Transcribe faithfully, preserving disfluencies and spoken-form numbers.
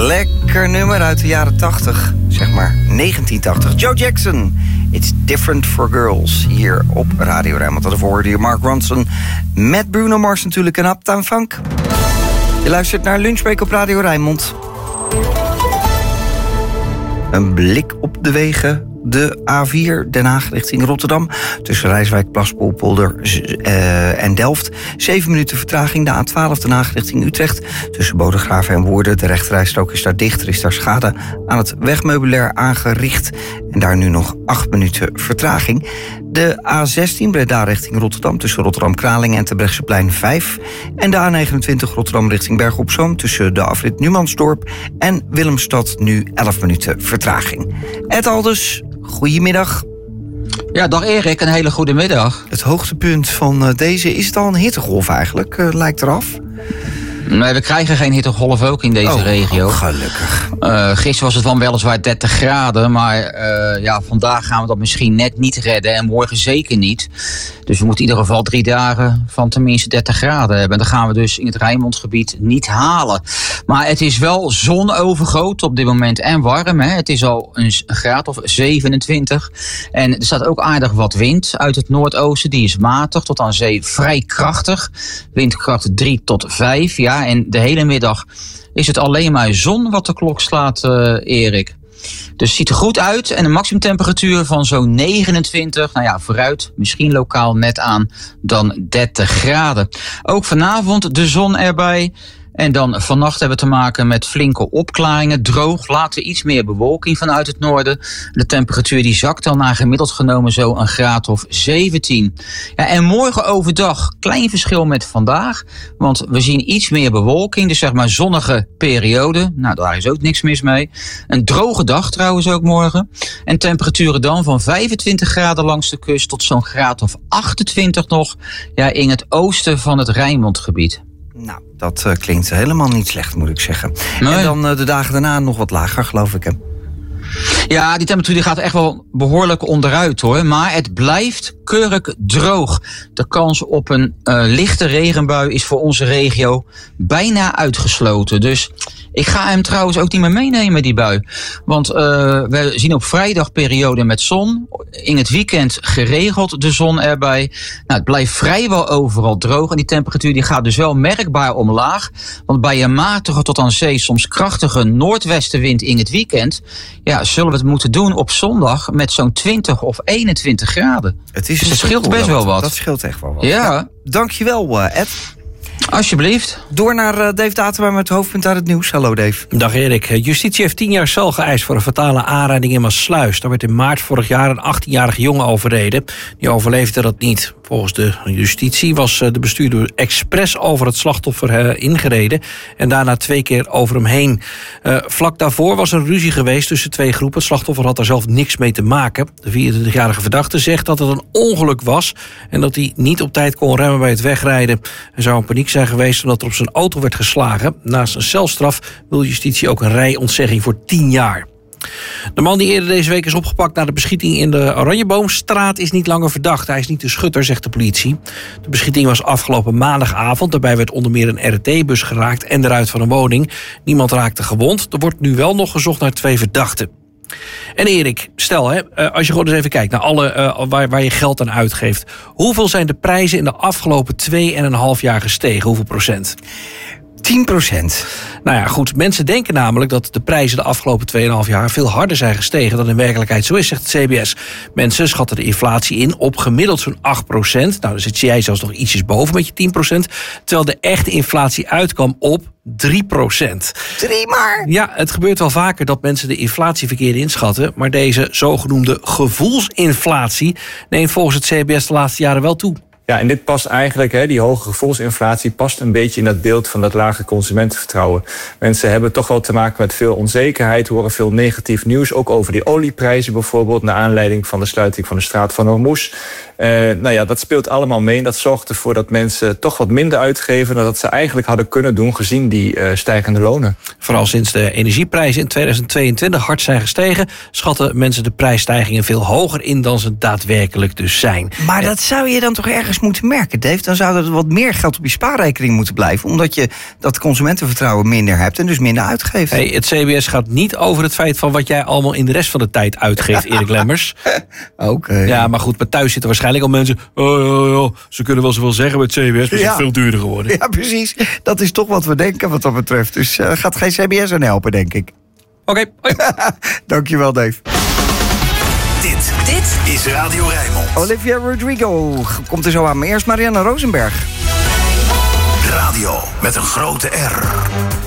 Lekker nummer uit de jaren tachtig, zeg maar negentien tachtig. Joe Jackson, It's Different for Girls, hier op Radio Rijnmond. Daarvoor hoorde je Mark Ronson met Bruno Mars natuurlijk en Uptown Funk. Je luistert naar Lunchbreak op Radio Rijnmond. Een blik op de wegen. De A vier Den Haag richting Rotterdam. Tussen Rijswijk, Plaspolpolder uh, en Delft. Zeven minuten vertraging. De A twaalf Den Haag richting Utrecht. Tussen Bodegraven en Woerden. De rechterrijstrook is daar dicht. Er is daar schade aan het wegmeubilair aangericht. En daar nu nog acht minuten vertraging. De A zestien Breda richting Rotterdam. Tussen Rotterdam-Kralingen en Terbrechtseplein vijf. En de A negenentwintig Rotterdam richting Berg op Zoom. Tussen de afrit Numansdorp en Willemstad nu elf minuten vertraging. Ed Aldus, goedemiddag. Ja, dag Erik, een hele goede middag. Het hoogtepunt van deze, is het al een hittegolf eigenlijk, uh, lijkt eraf? Nee, we krijgen geen hittegolf ook in deze oh, regio. Oh, gelukkig. Uh, gisteren was het dan weliswaar dertig graden, maar uh, ja, vandaag gaan we dat misschien net niet redden en morgen zeker niet. Dus we moeten in ieder geval drie dagen van tenminste dertig graden hebben. En dat gaan we dus in het Rijnmondgebied niet halen. Maar het is wel zonovergoten op dit moment en warm. Hè. Het is al een graad of zevenentwintig. En er staat ook aardig wat wind uit het noordoosten. Die is matig tot aan zee vrij krachtig. Windkracht drie tot vijf. Ja, en de hele middag is het alleen maar zon wat de klok slaat, uh, Erik. Dus het ziet er goed uit en een maximumtemperatuur van zo'n negenentwintig. Nou ja, vooruit, misschien lokaal net aan dan dertig graden. Ook vanavond de zon erbij. En dan vannacht hebben we te maken met flinke opklaringen. Droog, later iets meer bewolking vanuit het noorden. De temperatuur die zakt dan naar gemiddeld genomen zo een graad of zeventien. Ja, en morgen overdag, klein verschil met vandaag. Want we zien iets meer bewolking, dus zeg maar zonnige periode. Nou, daar is ook niks mis mee. Een droge dag trouwens ook morgen. En temperaturen dan van vijfentwintig graden langs de kust tot zo'n graad of achtentwintig nog. Ja, in het oosten van het Rijnmondgebied. Nou, dat uh, klinkt helemaal niet slecht, moet ik zeggen. Nee. En dan uh, de dagen daarna nog wat lager, geloof ik, hè? Ja, die temperatuur die gaat echt wel behoorlijk onderuit, hoor. Maar het blijft keurig droog. De kans op een uh, lichte regenbui is voor onze regio bijna uitgesloten. Dus ik ga hem trouwens ook niet meer meenemen, die bui. Want uh, we zien op vrijdag periode met zon. In het weekend geregeld de zon erbij. Nou, het blijft vrijwel overal droog. En die temperatuur die gaat dus wel merkbaar omlaag. Want bij een matige tot aan zee soms krachtige noordwestenwind in het weekend, ja, zullen we het moeten doen op zondag met zo'n twintig of eenentwintig graden. Het is dus dat scheelt best wel wat. Dat scheelt echt wel wat. Ja. Ja, dankjewel, uh, Ed. Alsjeblieft. Door naar uh, Dave Datema met het hoofdpunt uit het nieuws. Hallo Dave. Dag Erik. Justitie heeft tien jaar cel geëist voor een fatale aanrijding in Maassluis. Daar werd in maart vorig jaar een achttienjarige jongen overreden. Die overleefde dat niet. Volgens de justitie was de bestuurder expres over het slachtoffer ingereden en daarna twee keer over hem heen. Uh, vlak daarvoor was er ruzie geweest tussen twee groepen. Het slachtoffer had daar zelf niks mee te maken. De vierentwintigjarige verdachte zegt dat het een ongeluk was en dat hij niet op tijd kon remmen bij het wegrijden. Er zou een paniek zijn geweest omdat er op zijn auto werd geslagen. Naast een celstraf wil justitie ook een rijontzegging voor tien jaar. De man die eerder deze week is opgepakt na de beschieting in de Oranjeboomstraat is niet langer verdacht. Hij is niet de schutter, zegt de politie. De beschieting was afgelopen maandagavond. Daarbij werd onder meer een R T-bus geraakt en de ruit van een woning. Niemand raakte gewond. Er wordt nu wel nog gezocht naar twee verdachten. En Erik, stel, hè, als je gewoon eens even kijkt naar alle uh, waar, waar je geld aan uitgeeft. Hoeveel zijn de prijzen in de afgelopen twee en een half jaar gestegen? Hoeveel procent? tien procent. Nou ja, goed. Mensen denken namelijk dat de prijzen de afgelopen twee en een half jaar veel harder zijn gestegen dan in werkelijkheid zo is, zegt het C B S. Mensen schatten de inflatie in op gemiddeld zo'n acht procent. Nou, dan zit jij zelfs nog ietsjes boven met je tien procent. Terwijl de echte inflatie uitkwam op drie procent. Drie maar? Ja, het gebeurt wel vaker dat mensen de inflatie verkeerd inschatten. Maar deze zogenoemde gevoelsinflatie neemt volgens het C B S de laatste jaren wel toe. Ja, en dit past eigenlijk, hè, die hoge gevoelsinflatie past een beetje in dat beeld van dat lage consumentenvertrouwen. Mensen hebben toch wel te maken met veel onzekerheid, horen veel negatief nieuws, ook over die olieprijzen bijvoorbeeld, naar aanleiding van de sluiting van de straat van Hormuz. Uh, nou ja, dat speelt allemaal mee en dat zorgt ervoor dat mensen toch wat minder uitgeven dan dat ze eigenlijk hadden kunnen doen gezien die uh, stijgende lonen. Vooral sinds de energieprijzen in tweeduizend tweeëntwintig hard zijn gestegen, schatten mensen de prijsstijgingen veel hoger in dan ze daadwerkelijk dus zijn. Maar dat zou je dan toch ergens eens moeten merken, Dave. Dan zou er wat meer geld op je spaarrekening moeten blijven. Omdat je dat consumentenvertrouwen minder hebt en dus minder uitgeeft. Hey, het C B S gaat niet over het feit van wat jij allemaal in de rest van de tijd uitgeeft, Erik Lemmers. Oké. Okay. Ja, maar goed, maar thuis zitten waarschijnlijk al mensen... Oh, oh, oh, ze kunnen wel zoveel zeggen met het C B S, maar het is ja. veel duurder geworden. Ja, precies. Dat is toch wat we denken wat dat betreft. Dus uh, gaat geen C B S aan helpen, denk ik. Oké. Okay. Dankjewel, Dave. Dit, dit is Radio Rijnmond. Olivia Rodrigo komt er zo aan. Maar eerst Marianne Rosenberg. Radio met een grote R.